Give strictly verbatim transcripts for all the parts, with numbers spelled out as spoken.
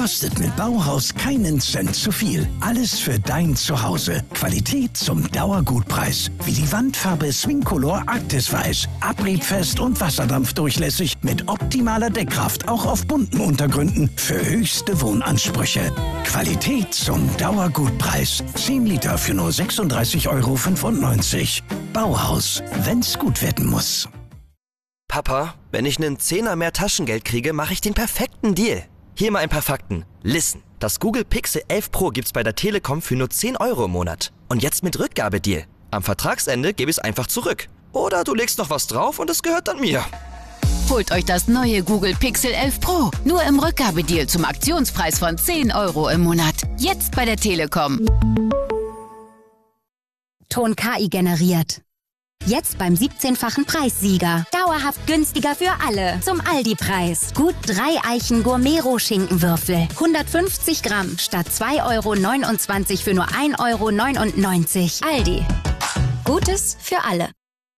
Kostet mit Bauhaus keinen Cent zu viel. Alles für dein Zuhause. Qualität zum Dauergutpreis. Wie die Wandfarbe Swingcolor Arktis Weiß. Abriebfest und wasserdampfdurchlässig mit optimaler Deckkraft. Auch auf bunten Untergründen. Für höchste Wohnansprüche. Qualität zum Dauergutpreis. zehn Liter für nur sechsunddreißig Euro fünfundneunzig. Bauhaus. Wenn's gut werden muss. Papa, wenn ich einen Zehner mehr Taschengeld kriege, mache ich den perfekten Deal. Hier mal ein paar Fakten. Listen, das Google Pixel elf Pro gibt's bei der Telekom für nur zehn Euro im Monat. Und jetzt mit Rückgabedeal. Am Vertragsende gebe ich es einfach zurück. Oder du legst noch was drauf und es gehört dann mir. Holt euch das neue Google Pixel elf Pro. Nur im Rückgabedeal zum Aktionspreis von zehn Euro im Monat. Jetzt bei der Telekom. Ton K I generiert. Jetzt beim siebzehnfachen Preissieger. Dauerhaft günstiger für alle. Zum Aldi-Preis. Gut drei Eichen Gourmet-Schinkenwürfel. hundertfünfzig Gramm statt zwei Euro neunundzwanzig für nur ein Euro neunundneunzig. Aldi. Gutes für alle.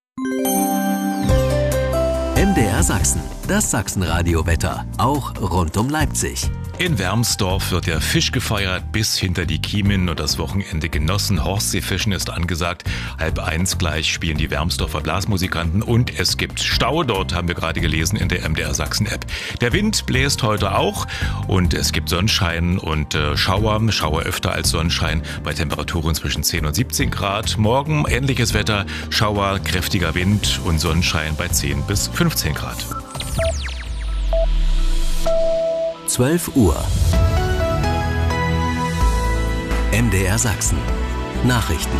M D R Sachsen. Das Sachsenradio-Wetter. Auch rund um Leipzig. In Wermsdorf wird der Fisch gefeiert bis hinter die Kiemen und das Wochenende genossen. Horstseefischen ist angesagt. Halb eins gleich spielen die Wermsdorfer Blasmusikanten und es gibt Stau. Dort haben wir gerade gelesen in der M D R Sachsen-App. Der Wind bläst heute auch und es gibt Sonnenschein und äh, Schauer. Schauer öfter als Sonnenschein bei Temperaturen zwischen zehn und siebzehn Grad. Morgen ähnliches Wetter, Schauer, kräftiger Wind und Sonnenschein bei zehn bis fünfzehn Grad. zwölf Uhr. M D R Sachsen. Nachrichten.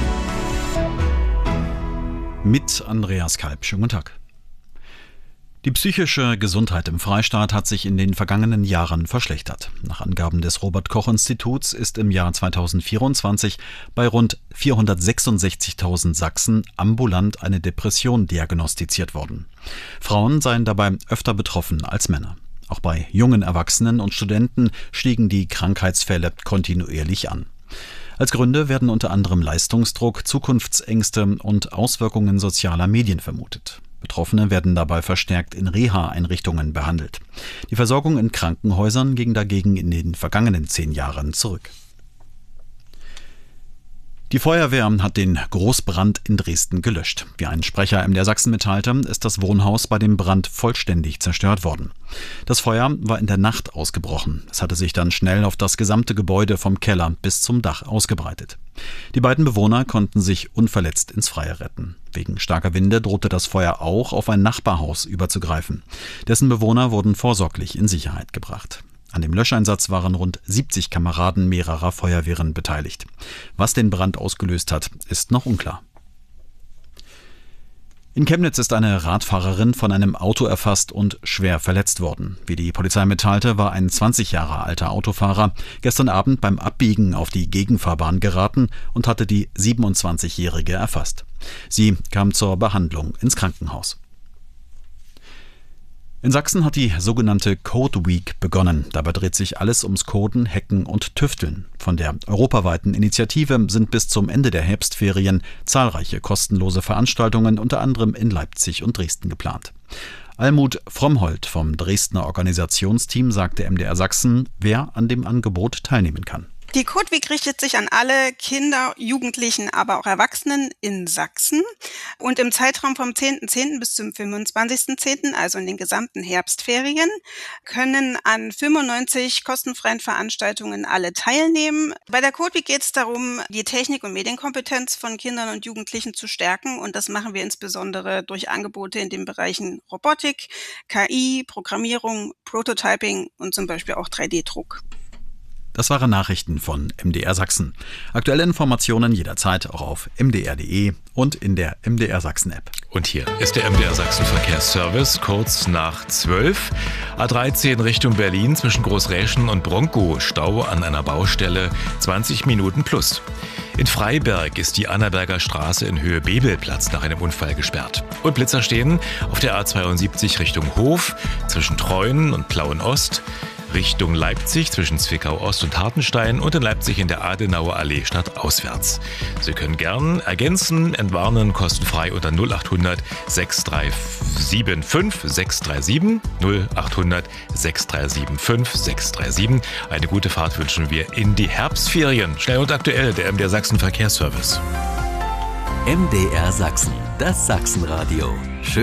Mit Andreas Kalb. Schönen guten Tag. Die psychische Gesundheit im Freistaat hat sich in den vergangenen Jahren verschlechtert. Nach Angaben des Robert-Koch-Instituts ist im Jahr zweitausendvierundzwanzig bei rund vierhundertsechsundsechzigtausend Sachsen ambulant eine Depression diagnostiziert worden. Frauen seien dabei öfter betroffen als Männer. Auch bei jungen Erwachsenen und Studenten stiegen die Krankheitsfälle kontinuierlich an. Als Gründe werden unter anderem Leistungsdruck, Zukunftsängste und Auswirkungen sozialer Medien vermutet. Betroffene werden dabei verstärkt in Reha-Einrichtungen behandelt. Die Versorgung in Krankenhäusern ging dagegen in den vergangenen zehn Jahren zurück. Die Feuerwehr hat den Großbrand in Dresden gelöscht. Wie ein Sprecher M D R Sachsen mitteilte, ist das Wohnhaus bei dem Brand vollständig zerstört worden. Das Feuer war in der Nacht ausgebrochen. Es hatte sich dann schnell auf das gesamte Gebäude vom Keller bis zum Dach ausgebreitet. Die beiden Bewohner konnten sich unverletzt ins Freie retten. Wegen starker Winde drohte das Feuer auch auf ein Nachbarhaus überzugreifen. Dessen Bewohner wurden vorsorglich in Sicherheit gebracht. An dem Löscheinsatz waren rund siebzig Kameraden mehrerer Feuerwehren beteiligt. Was den Brand ausgelöst hat, ist noch unklar. In Chemnitz ist eine Radfahrerin von einem Auto erfasst und schwer verletzt worden. Wie die Polizei mitteilte, war ein zwanzig Jahre alter Autofahrer gestern Abend beim Abbiegen auf die Gegenfahrbahn geraten und hatte die siebenundzwanzigjährige erfasst. Sie kam zur Behandlung ins Krankenhaus. In Sachsen hat die sogenannte Code Week begonnen. Dabei dreht sich alles ums Coden, Hacken und Tüfteln. Von der europaweiten Initiative sind bis zum Ende der Herbstferien zahlreiche kostenlose Veranstaltungen unter anderem in Leipzig und Dresden geplant. Almut Frommholt vom Dresdner Organisationsteam sagte M D R Sachsen, wer an dem Angebot teilnehmen kann. Die Code Week richtet sich an alle Kinder, Jugendlichen, aber auch Erwachsenen in Sachsen. Und im Zeitraum vom zehnten zehnten bis zum fünfundzwanzigsten zehnten, also in den gesamten Herbstferien, können an fünfundneunzig kostenfreien Veranstaltungen alle teilnehmen. Bei der Code Week geht es darum, die Technik- und Medienkompetenz von Kindern und Jugendlichen zu stärken. Und das machen wir insbesondere durch Angebote in den Bereichen Robotik, K I, Programmierung, Prototyping und zum Beispiel auch drei D Druck. Das waren Nachrichten von M D R Sachsen. Aktuelle Informationen jederzeit auch auf m d r punkt d e und in der M D R Sachsen App. Und hier ist der M D R Sachsen Verkehrsservice, kurz nach zwölf. A dreizehn Richtung Berlin zwischen Großräschen und Bronkow. Stau an einer Baustelle, zwanzig Minuten plus. In Freiberg ist die Annaberger Straße in Höhe Bebelplatz nach einem Unfall gesperrt. Und Blitzer stehen auf der A zweiundsiebzig Richtung Hof zwischen Treuen und Plauen Ost. Richtung Leipzig zwischen Zwickau Ost und Hartenstein und in Leipzig in der Adenauer Allee stadtauswärts. Sie können gern ergänzen, entwarnen, kostenfrei unter null acht hundert sechs drei sieben fünf sechs drei sieben null acht hundert sechs drei sieben fünf sechs drei sieben. Eine gute Fahrt wünschen wir in die Herbstferien. Schnell und aktuell, der M D R Sachsen Verkehrsservice. M D R Sachsen, das Sachsenradio. Schön